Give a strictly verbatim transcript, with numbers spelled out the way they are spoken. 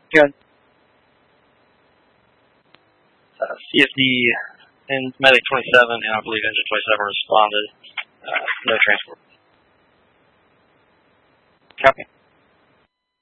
Good. Uh, C F D and Medic twenty-seven, and I believe Engine twenty-seven responded. Uh, no transport. Copy.